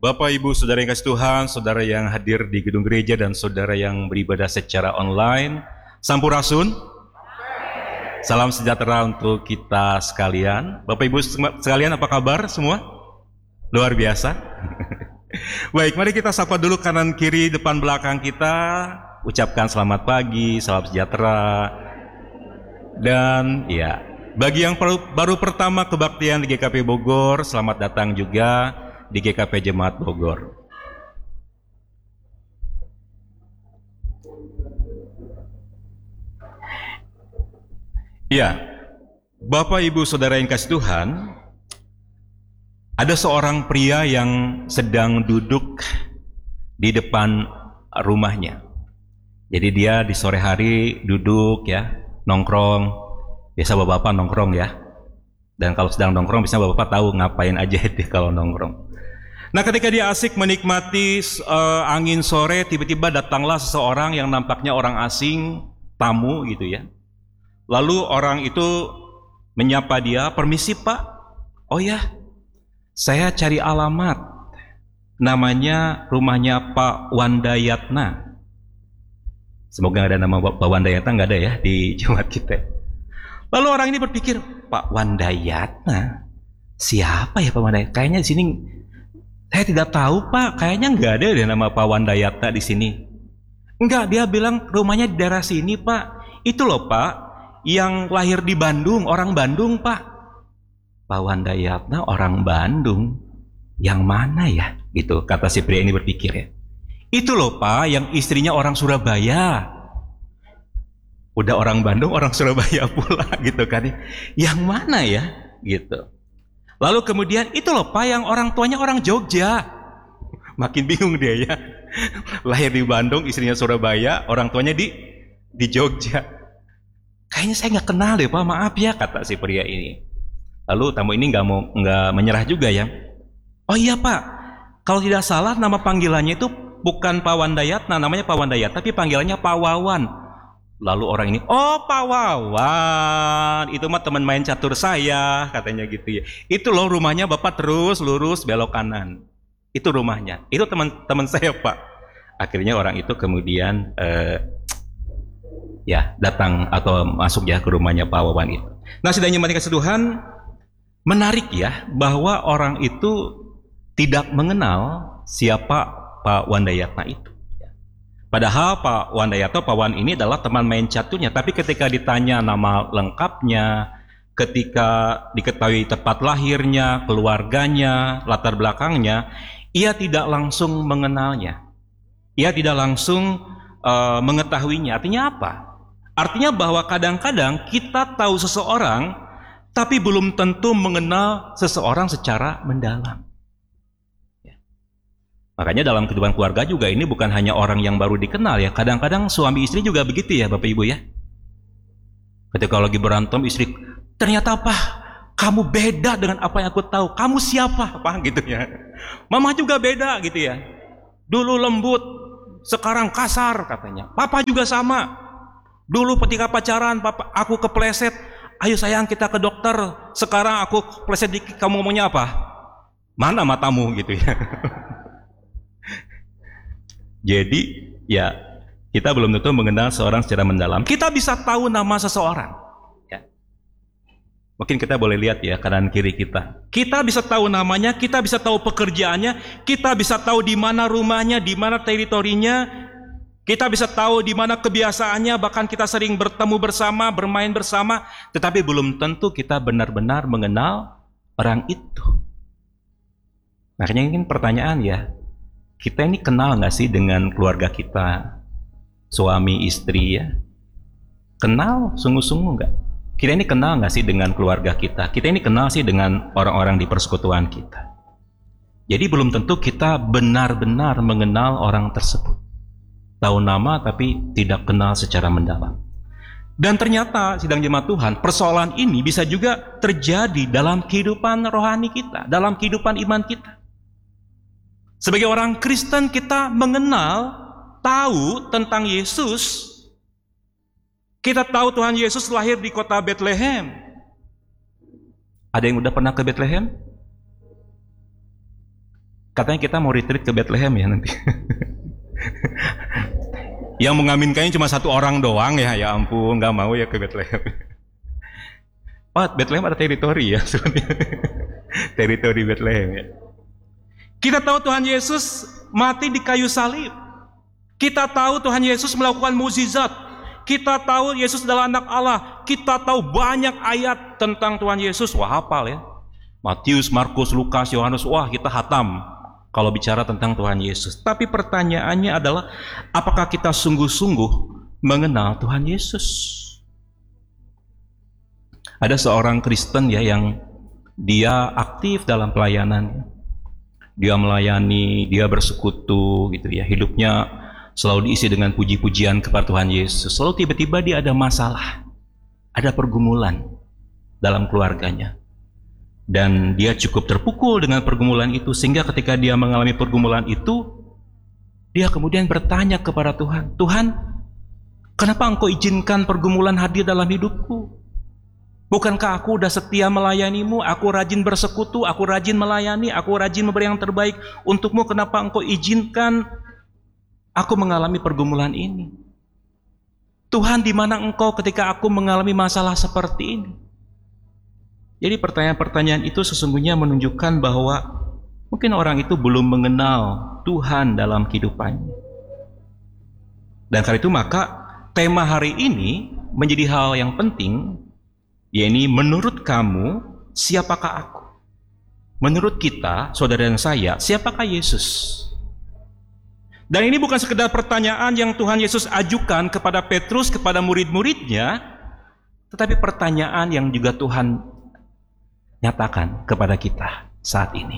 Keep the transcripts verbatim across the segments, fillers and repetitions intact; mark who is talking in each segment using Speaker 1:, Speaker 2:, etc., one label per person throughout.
Speaker 1: Bapak, Ibu, Saudara yang kasih Tuhan, Saudara yang hadir di gedung gereja dan Saudara yang beribadah secara online, Sampurasun, salam sejahtera untuk kita sekalian. Bapak Ibu sekalian, apa kabar semua? Luar biasa. Baik, mari kita sapa dulu kanan kiri depan belakang kita, ucapkan selamat pagi, salam sejahtera. Dan ya, bagi yang baru, baru pertama kebaktian di G K P Bogor, selamat datang juga di G K P Jemaat Bogor. Ya, Bapak Ibu Saudara yang kasih Tuhan, ada seorang pria yang sedang duduk di depan rumahnya. Jadi dia di sore hari duduk ya, nongkrong. Biasa bapak-bapak nongkrong ya. Dan kalau sedang nongkrong bisa bapak tahu ngapain aja dia kalau nongkrong. Nah, ketika dia asik menikmati uh, angin sore, tiba-tiba datanglah seseorang yang nampaknya orang asing, tamu gitu ya. Lalu orang itu menyapa dia, "Permisi Pak, oh ya, saya cari alamat, namanya rumahnya Pak Wandayatna." Semoga ada nama Pak Wandayatna, nggak ada ya di jemaat kita. Lalu orang ini berpikir, Pak Wandayatna, siapa ya Pak Wandayatna? Kayaknya di sini saya tidak tahu Pak, kayaknya nggak ada deh nama Pak Wandayatna di sini. Enggak, dia bilang rumahnya di daerah sini Pak. Itu loh Pak, yang lahir di Bandung, orang Bandung Pak. Pak Wandayatna orang Bandung, yang mana ya? Gitu kata si pria ini berpikir ya. Itu loh Pak, yang istrinya orang Surabaya. Udah orang Bandung, orang Surabaya pula gitu kan. Yang mana ya? Gitu. Lalu kemudian itu loh Pak, yang orang tuanya orang Jogja. Makin bingung dia ya. Lahir di Bandung, istrinya Surabaya, orang tuanya di di Jogja. Kayaknya saya nggak kenal deh Pak, maaf ya, kata si pria ini. Lalu tamu ini nggak mau nggak menyerah juga ya. Oh iya Pak, kalau tidak salah nama panggilannya itu bukan Pak Wandayatna, namanya Pak Wandayat, tapi panggilannya Pak Wawan. Lalu orang ini, oh Pak Wawan, itu mah teman main catur saya, katanya gitu ya. Itu loh rumahnya Bapak, terus lurus belok kanan. Itu rumahnya, itu teman-teman saya Pak. Akhirnya orang itu kemudian eh, ya datang atau masuk ya ke rumahnya Pak Wawan itu. Nah, sidang jemaat kasih Tuhan, menarik ya bahwa orang itu tidak mengenal siapa Pak Wandayatna itu. Padahal Pak Wandayatna, Pak Wan ini adalah teman main caturnya, tapi ketika ditanya nama lengkapnya, ketika diketahui tempat lahirnya, keluarganya, latar belakangnya, ia tidak langsung mengenalnya. Ia tidak langsung uh, mengetahuinya. Artinya apa? Artinya bahwa kadang-kadang kita tahu seseorang, tapi belum tentu mengenal seseorang secara mendalam. Makanya dalam kehidupan keluarga juga ini bukan hanya orang yang baru dikenal ya. Kadang-kadang suami istri juga begitu ya Bapak Ibu ya. Ketika lagi berantem istri, ternyata apa? Kamu beda dengan apa yang aku tahu. Kamu siapa? Apa gitu ya. Mama juga beda gitu ya. Dulu lembut, sekarang kasar katanya. Papa juga sama. Dulu ketika pacaran, papa, aku kepleset. Ayo sayang kita ke dokter. Sekarang aku kepleset dikit, kamu ngomongnya apa? Mana matamu gitu ya. Jadi ya kita belum tentu mengenal seorang secara mendalam. Kita bisa tahu nama seseorang ya. Mungkin kita boleh lihat ya kanan kiri kita. Kita bisa tahu namanya, kita bisa tahu pekerjaannya, kita bisa tahu di mana rumahnya, di mana teritorinya, kita bisa tahu di mana kebiasaannya, bahkan kita sering bertemu bersama, bermain bersama, tetapi belum tentu kita benar-benar mengenal orang itu. Makanya mungkin pertanyaan ya, kita ini kenal nggak sih dengan keluarga kita, suami istri ya? Kenal sungguh-sungguh nggak? Kita ini kenal nggak sih dengan keluarga kita? Kita ini kenal sih dengan orang-orang di persekutuan kita? Jadi belum tentu kita benar-benar mengenal orang tersebut. Tahu nama tapi tidak kenal secara mendalam. Dan ternyata sidang jemaat Tuhan, persoalan ini bisa juga terjadi dalam kehidupan rohani kita, dalam kehidupan iman kita. Sebagai orang Kristen kita mengenal, tahu tentang Yesus. Kita tahu Tuhan Yesus lahir di kota Bethlehem. Ada yang udah pernah ke Bethlehem? Katanya kita mau retreat ke Bethlehem ya nanti. Yang mengaminkannya cuma satu orang doang ya, ya ampun, nggak mau ya ke Bethlehem. Oh, Bethlehem ada teritori ya, teritori Bethlehem ya. Kita tahu Tuhan Yesus mati di kayu salib. Kita tahu Tuhan Yesus melakukan mukjizat. Kita tahu Yesus adalah anak Allah. Kita tahu banyak ayat tentang Tuhan Yesus. Wah, hafal ya. Matius, Markus, Lukas, Yohanes. Wah, kita hatam kalau bicara tentang Tuhan Yesus. Tapi pertanyaannya adalah, apakah kita sungguh-sungguh mengenal Tuhan Yesus? Ada seorang Kristen ya yang dia aktif dalam pelayanan. Dia melayani, dia bersekutu gitu ya. Hidupnya selalu diisi dengan puji-pujian kepada Tuhan Yesus. Selalu tiba-tiba dia ada masalah, ada pergumulan dalam keluarganya. Dan dia cukup terpukul dengan pergumulan itu, sehingga ketika dia mengalami pergumulan itu, dia kemudian bertanya kepada Tuhan, Tuhan, kenapa Engkau izinkan pergumulan hadir dalam hidupku? Bukankah aku udah setia melayanimu, aku rajin bersekutu, aku rajin melayani, aku rajin memberi yang terbaik untukmu, kenapa Engkau izinkan aku mengalami pergumulan ini? Tuhan, di mana Engkau ketika aku mengalami masalah seperti ini? Jadi pertanyaan-pertanyaan itu sesungguhnya menunjukkan bahwa mungkin orang itu belum mengenal Tuhan dalam kehidupannya. Dan karena itu maka tema hari ini menjadi hal yang penting, yaitu menurut kamu siapakah aku? Menurut kita, saudara dan saya, siapakah Yesus? Dan ini bukan sekedar pertanyaan yang Tuhan Yesus ajukan kepada Petrus, kepada murid-muridnya, tetapi pertanyaan yang juga Tuhan nyatakan kepada kita saat ini.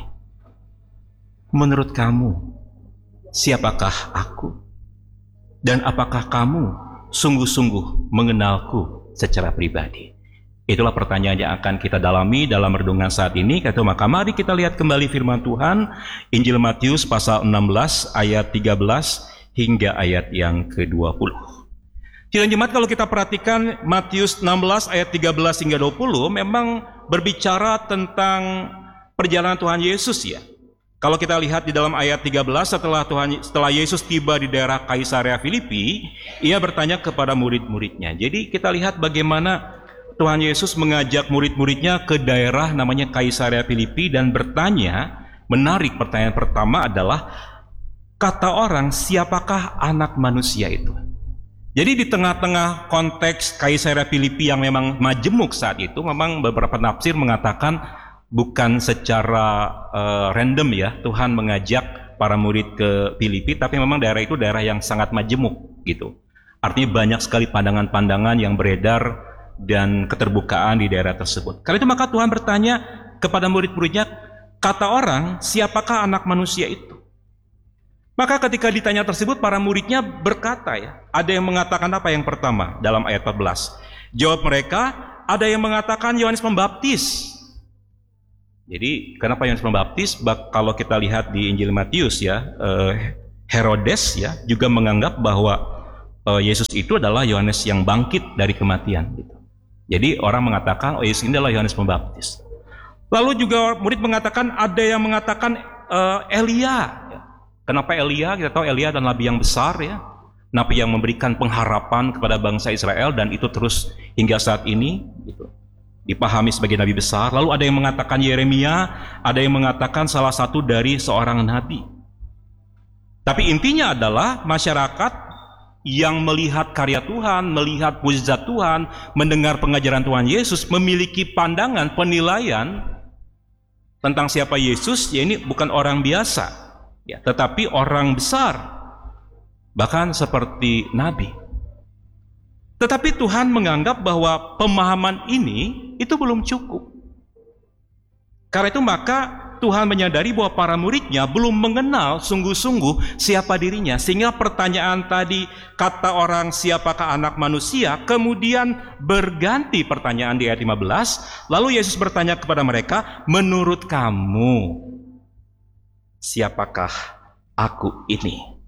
Speaker 1: Menurut kamu, siapakah aku? Dan apakah kamu sungguh-sungguh mengenalku secara pribadi? Itulah pertanyaan yang akan kita dalami dalam renungan saat ini. Kata maka mari kita lihat kembali firman Tuhan, Injil Matius pasal enam belas ayat tiga belas hingga ayat yang ke dua puluh. Sidang jemaat, kalau kita perhatikan Matius enam belas ayat tiga belas hingga dua puluh memang berbicara tentang perjalanan Tuhan Yesus ya. Kalau kita lihat di dalam ayat tiga belas, setelah Tuhan setelah Yesus tiba di daerah Kaisarea Filipi, ia bertanya kepada murid-muridnya. Jadi kita lihat bagaimana Tuhan Yesus mengajak murid-muridnya ke daerah namanya Kaisarea Filipi dan bertanya, menarik pertanyaan pertama adalah, kata orang, siapakah anak manusia itu? Jadi di tengah-tengah konteks Kaisarea Filipi yang memang majemuk saat itu, memang beberapa tafsir mengatakan bukan secara uh, random ya, Tuhan mengajak para murid ke Filipi, tapi memang daerah itu daerah yang sangat majemuk gitu. Artinya banyak sekali pandangan-pandangan yang beredar dan keterbukaan di daerah tersebut. Karena itu maka Tuhan bertanya kepada murid-muridnya, kata orang, siapakah anak manusia itu? Maka ketika ditanya tersebut, para muridnya berkata ya, ada yang mengatakan apa yang pertama dalam ayat empat belas? Jawab mereka, ada yang mengatakan Yohanes Pembaptis. Jadi kenapa Yohanes Pembaptis? Kalau kita lihat di Injil Matius ya, eh, Herodes ya juga menganggap bahwa eh, Yesus itu adalah Yohanes yang bangkit dari kematian gitu. Jadi orang mengatakan, oh Yesus ini adalah Yohanes Pembaptis. Lalu juga murid mengatakan, ada yang mengatakan uh, Elia. Kenapa Elia? Kita tahu Elia adalah nabi yang besar ya, nabi yang memberikan pengharapan kepada bangsa Israel, dan itu terus hingga saat ini gitu, dipahami sebagai nabi besar. Lalu ada yang mengatakan Yeremia, ada yang mengatakan salah satu dari seorang nabi. Tapi intinya adalah masyarakat yang melihat karya Tuhan, melihat mukjizat Tuhan, mendengar pengajaran Tuhan Yesus, memiliki pandangan, penilaian tentang siapa Yesus, ya ini bukan orang biasa, ya, tetapi orang besar, bahkan seperti nabi. Tetapi Tuhan menganggap bahwa pemahaman ini itu belum cukup. Karena itu maka Tuhan menyadari bahwa para muridnya belum mengenal sungguh-sungguh siapa dirinya, sehingga pertanyaan tadi, kata orang siapakah anak manusia, kemudian berganti pertanyaan di ayat lima belas. Lalu Yesus bertanya kepada mereka, menurut kamu siapakah aku ini?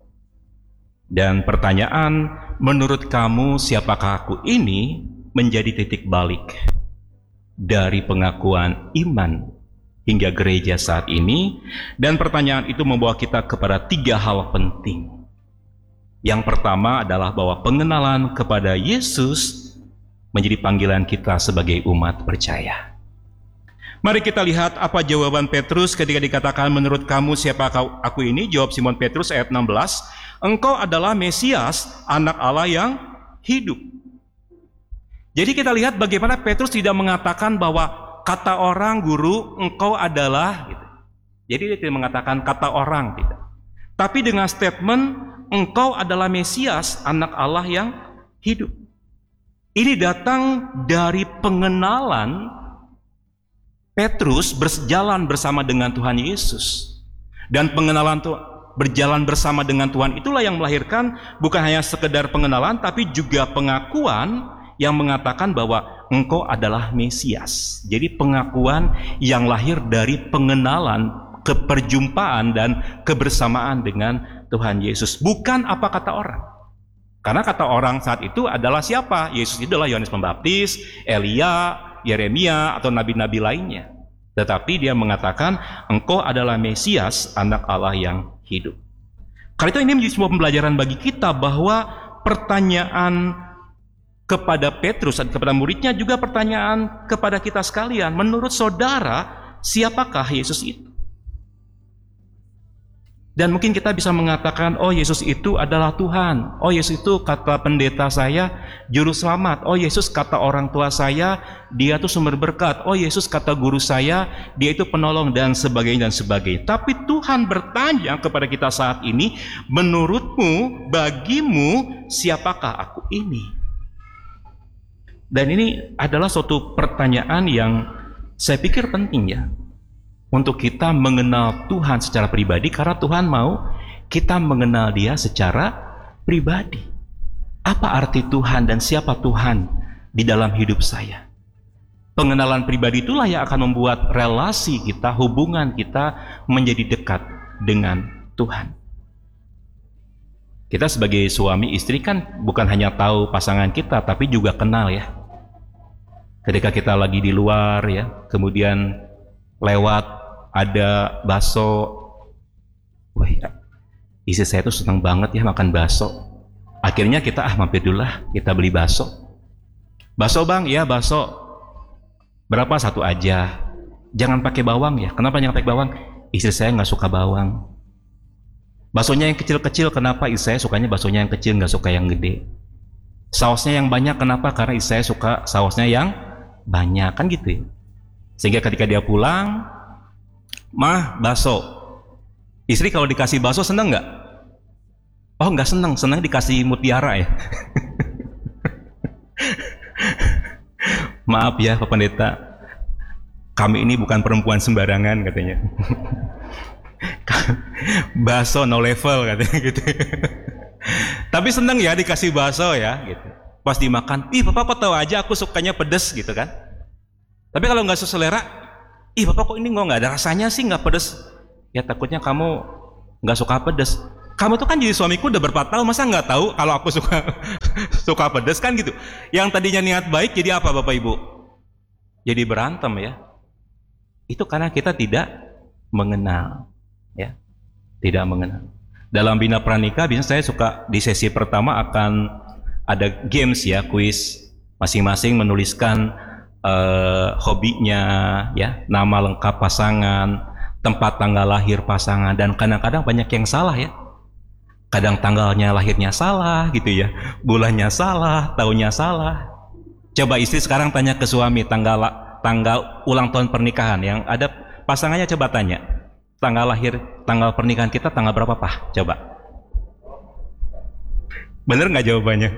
Speaker 1: Dan pertanyaan menurut kamu siapakah aku ini menjadi titik balik dari pengakuan iman hingga gereja saat ini. Dan pertanyaan itu membawa kita kepada tiga hal penting. Yang pertama adalah bahwa pengenalan kepada Yesus menjadi panggilan kita sebagai umat percaya. Mari kita lihat apa jawaban Petrus ketika dikatakan, menurut kamu siapa aku ini? Jawab Simon Petrus ayat enam belas, engkau adalah Mesias, anak Allah yang hidup. Jadi kita lihat bagaimana Petrus tidak mengatakan bahwa kata orang, guru, engkau adalah gitu. Jadi dia tidak mengatakan kata orang, tidak. Tapi dengan statement, engkau adalah Mesias, anak Allah yang hidup. Ini datang dari pengenalan Petrus berjalan bersama dengan Tuhan Yesus. Dan pengenalan itu berjalan bersama dengan Tuhan itulah yang melahirkan bukan hanya sekedar pengenalan, tapi juga pengakuan yang mengatakan bahwa engkau adalah Mesias. Jadi pengakuan yang lahir dari pengenalan, keperjumpaan dan kebersamaan dengan Tuhan Yesus, bukan apa kata orang. Karena kata orang saat itu adalah siapa? Yesus itu adalah Yohanes Pembaptis, Elia, Yeremia, atau nabi-nabi lainnya. Tetapi dia mengatakan engkau adalah Mesias, anak Allah yang hidup. Karena itu ini menjadi sebuah pembelajaran bagi kita bahwa pertanyaan kepada Petrus dan kepada muridnya juga pertanyaan kepada kita sekalian. Menurut saudara, siapakah Yesus itu? Dan mungkin kita bisa mengatakan, oh Yesus itu adalah Tuhan. Oh Yesus itu kata pendeta saya, juru selamat. Oh Yesus kata orang tua saya, dia itu sumber berkat. Oh Yesus kata guru saya, dia itu penolong, dan sebagainya dan sebagainya. Tapi Tuhan bertanya kepada kita saat ini, menurutmu, bagimu, siapakah aku ini? Dan ini adalah suatu pertanyaan yang saya pikir penting ya, untuk kita mengenal Tuhan secara pribadi, karena Tuhan mau kita mengenal Dia secara pribadi. Apa arti Tuhan dan siapa Tuhan di dalam hidup saya? Pengenalan pribadi itulah yang akan membuat relasi kita, hubungan kita menjadi dekat dengan Tuhan. Kita sebagai suami istri kan bukan hanya tahu pasangan kita, tapi juga kenal ya. Ketika kita lagi di luar ya, kemudian lewat ada bakso, wah ya, istri saya tuh senang banget ya makan bakso. Akhirnya kita ah mampir dulu lah, kita beli bakso. Bakso bang, ya bakso. Berapa? Satu aja. Jangan pakai bawang ya. Kenapa jangan pakai bawang? Istri saya nggak suka bawang. Baksonya yang kecil-kecil, kenapa? Istri saya sukanya baksonya yang kecil, nggak suka yang gede. Sausnya yang banyak, kenapa? Karena istri saya suka sausnya yang banyak, kan gitu ya. Sehingga ketika dia pulang, mah bakso. Istri kalau dikasih bakso seneng nggak? Oh nggak seneng, seneng dikasih mutiara ya. Maaf ya Pak Pendeta, kami ini bukan perempuan sembarangan katanya. Bakso no level katanya gitu. Tapi seneng ya dikasih bakso ya gitu. Pas dimakan, ih papa kok tahu aja aku sukanya pedes gitu kan. Tapi kalau nggak seselera, ih bapak kok ini nggak ada rasanya sih, nggak pedes. Ya takutnya kamu nggak suka pedes. Kamu tuh kan jadi suamiku udah berapa tahun, masa nggak tahu kalau aku suka suka pedes kan gitu. Yang tadinya niat baik jadi apa bapak ibu? Jadi berantem ya. Itu karena kita tidak mengenal ya, tidak mengenal. Dalam Bina Pranika biasanya saya suka di sesi pertama akan ada games ya, kuis. Masing-masing menuliskan Uh, hobinya, ya, nama lengkap pasangan, tempat tanggal lahir pasangan, dan kadang-kadang banyak yang salah ya. Kadang tanggalnya lahirnya salah gitu ya, bulannya salah, tahunnya salah. Coba istri sekarang tanya ke suami tanggal tanggal ulang tahun pernikahan, yang ada pasangannya coba tanya tanggal lahir, tanggal pernikahan kita tanggal berapa Pak? Coba. Bener nggak jawabannya?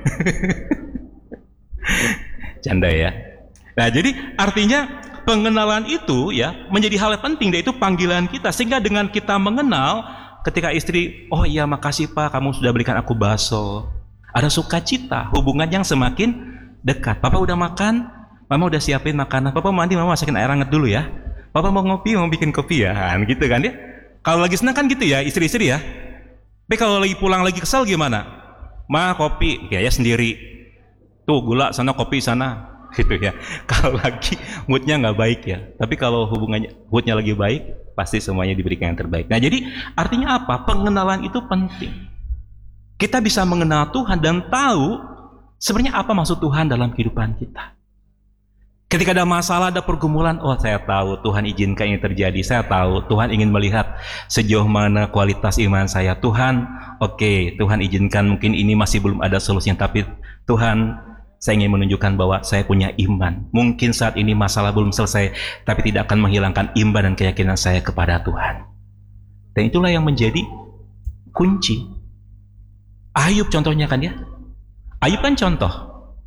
Speaker 1: Canda ya. Nah, jadi artinya pengenalan itu ya menjadi hal yang penting, yaitu panggilan kita, sehingga dengan kita mengenal, ketika istri, oh iya makasih Pak, kamu sudah belikan aku bakso, ada sukacita, hubungan yang semakin dekat. Papa udah makan, Mama udah siapin makanan, Papa mandi, Mama masakin air hangat dulu ya, Papa mau ngopi, mau bikin kopi ya, kan gitu kan ya. Kalau lagi senang kan gitu ya istri-istri ya. Tapi kalau lagi pulang lagi kesal gimana? Ma kopi, ya, ya sendiri. Tuh gula sana, kopi sana. gitu ya. Kalau lagi moodnya nggak baik ya. Tapi kalau hubungannya moodnya lagi baik, pasti semuanya diberikan yang terbaik. Nah, jadi artinya apa? Pengenalan itu penting. Kita bisa mengenal Tuhan dan tahu sebenarnya apa maksud Tuhan dalam kehidupan kita. Ketika ada masalah, ada pergumulan, oh saya tahu Tuhan izinkan ini terjadi. Saya tahu Tuhan ingin melihat sejauh mana kualitas iman saya. Tuhan, oke, okay, Tuhan izinkan mungkin ini masih belum ada solusinya, tapi Tuhan, saya ingin menunjukkan bahwa saya punya iman. Mungkin saat ini masalah belum selesai, tapi tidak akan menghilangkan iman dan keyakinan saya kepada Tuhan. Dan itulah yang menjadi kunci. Ayub contohnya kan ya. Ayub kan contoh.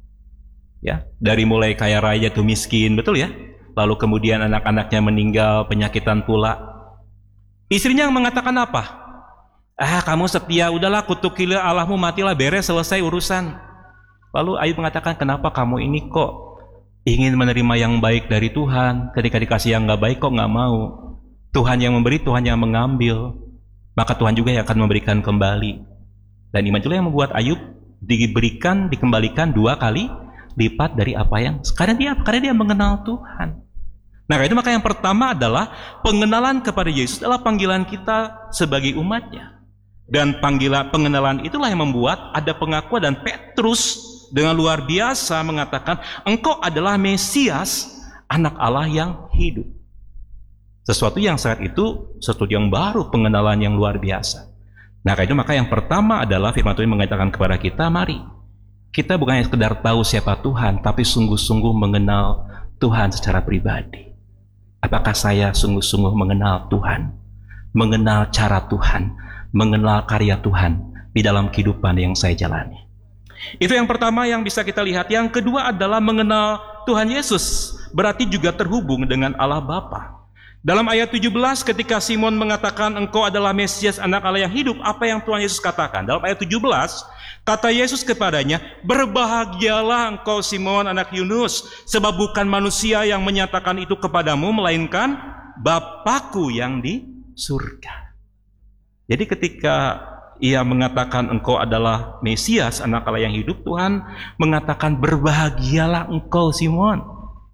Speaker 1: Ya, dari mulai kaya raya tuh miskin, betul ya? Lalu kemudian anak-anaknya meninggal, penyakitan pula. Istrinya yang mengatakan apa? Ah, kamu setia, udahlah kutukilah Allahmu, matilah, beres, selesai urusan. Lalu Ayub mengatakan, kenapa kamu ini kok ingin menerima yang baik dari Tuhan, ketika dikasih yang nggak baik kok nggak mau? Tuhan yang memberi, Tuhan yang mengambil, maka Tuhan juga yang akan memberikan kembali. Dan iman itulah yang membuat Ayub diberikan, dikembalikan dua kali lipat dari apa yang karena dia karena dia mengenal Tuhan. Nah, itu maka yang pertama adalah pengenalan kepada Yesus adalah panggilan kita sebagai umatnya. Dan panggilan pengenalan itulah yang membuat ada pengakuan, dan Petrus dengan luar biasa mengatakan, engkau adalah Mesias, anak Allah yang hidup. Sesuatu yang saat itu sesuatu yang baru, pengenalan yang luar biasa. Nah, itu maka yang pertama adalah firman Tuhan mengatakan kepada kita, mari kita bukan hanya sekedar tahu siapa Tuhan, tapi sungguh-sungguh mengenal Tuhan secara pribadi. Apakah saya sungguh-sungguh mengenal Tuhan, mengenal cara Tuhan, mengenal karya Tuhan di dalam kehidupan yang saya jalani? Itu yang pertama yang bisa kita lihat. Yang kedua adalah mengenal Tuhan Yesus, berarti juga terhubung dengan Allah Bapa. Dalam ayat tujuh belas, ketika Simon mengatakan engkau adalah Mesias, anak Allah yang hidup, apa yang Tuhan Yesus katakan? Dalam ayat tujuh belas, kata Yesus kepadanya, berbahagialah engkau Simon anak Yunus, sebab bukan manusia yang menyatakan itu kepadamu, melainkan Bapa-Ku yang di surga. Jadi ketika ia mengatakan engkau adalah Mesias, anak Allah yang hidup, Tuhan mengatakan berbahagialah engkau Simon.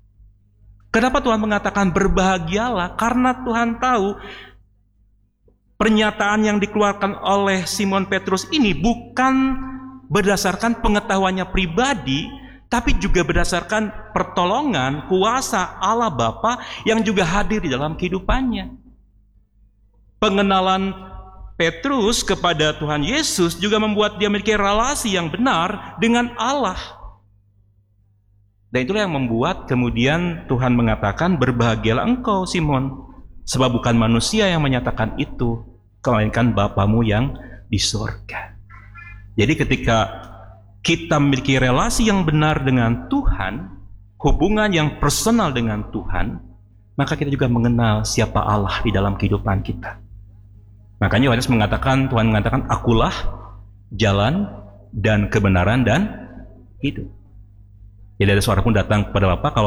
Speaker 1: Kenapa Tuhan mengatakan berbahagialah? Karena Tuhan tahu pernyataan yang dikeluarkan oleh Simon Petrus ini bukan berdasarkan pengetahuannya pribadi, tapi juga berdasarkan pertolongan, kuasa Allah Bapa yang juga hadir di dalam kehidupannya. Pengenalan Petrus kepada Tuhan Yesus juga membuat dia memiliki relasi yang benar dengan Allah. Dan itulah yang membuat kemudian Tuhan mengatakan berbahagialah engkau Simon, sebab bukan manusia yang menyatakan itu, melainkan Bapamu yang di surga. Jadi ketika kita memiliki relasi yang benar dengan Tuhan, hubungan yang personal dengan Tuhan, maka kita juga mengenal siapa Allah di dalam kehidupan kita. Makanya Yohanes mengatakan, Tuhan mengatakan, akulah jalan dan kebenaran dan hidup. Tidak ada seorang pun datang kepada Bapa kalau